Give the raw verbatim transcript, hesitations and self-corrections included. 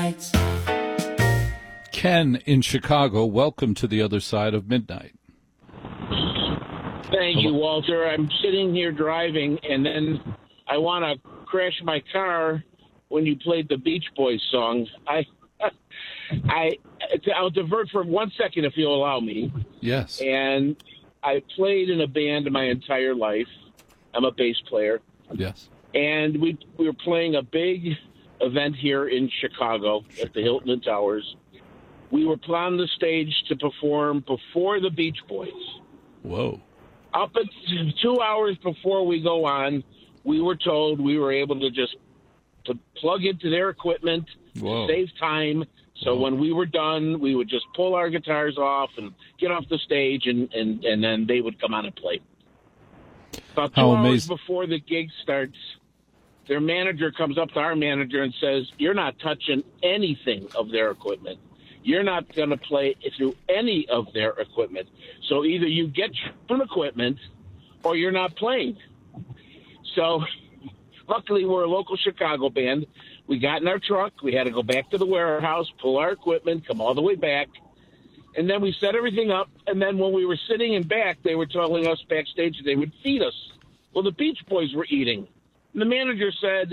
nights. Ken in Chicago, welcome to the other side of midnight. Thank you, Walter. I'm sitting here driving, and then I want to crash my car when you played the Beach Boys song. I, I, I'll divert for one second if you'll allow me. Yes. And I played in a band my entire life. I'm a bass player. Yes. And we we were playing a big event here in Chicago at the Hilton Towers. We were on the stage to perform before the Beach Boys. Whoa. Up at two hours before we go on, we were told we were able to just to plug into their equipment, Whoa. save time. So Whoa. when we were done, we would just pull our guitars off and get off the stage, and, and, and then they would come on and play. About two How hours amazing. before the gig starts, their manager comes up to our manager and says, "You're not touching anything of their equipment. You're not going to play through any of their equipment. So either you get your equipment or you're not playing." So luckily, we're a local Chicago band. We got in our truck. We had to go back to the warehouse, pull our equipment, come all the way back. And then we set everything up. And then when we were sitting in back, they were telling us backstage they would feed us. Well, the Beach Boys were eating. And the manager said,